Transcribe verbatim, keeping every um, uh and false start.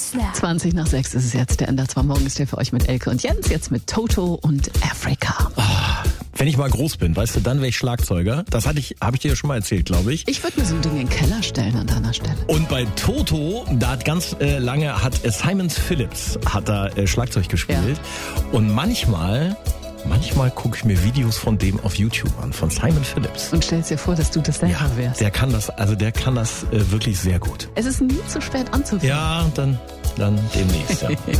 zwanzig nach sechs ist es jetzt. Der Ender zwei Morgen ist der für euch mit Elke und Jens. Jetzt mit Toto und Afrika. Oh, wenn ich mal groß bin, weißt du, dann wäre ich Schlagzeuger. Das hatte ich, habe ich dir ja schon mal erzählt, glaube ich. Ich würde mir so ein Ding in den Keller stellen an deiner Stelle. Und bei Toto, da hat ganz äh, lange, hat äh, Simon Phillips hat da äh, Schlagzeug gespielt. Ja. Und manchmal... Manchmal gucke ich mir Videos von dem auf YouTube an, von Simon Phillips. Und stellst dir vor, dass du das selber ja, wärst. Der kann das, also der kann das äh, wirklich sehr gut. Es ist nie zu spät anzufangen. Ja, dann, dann demnächst, ja.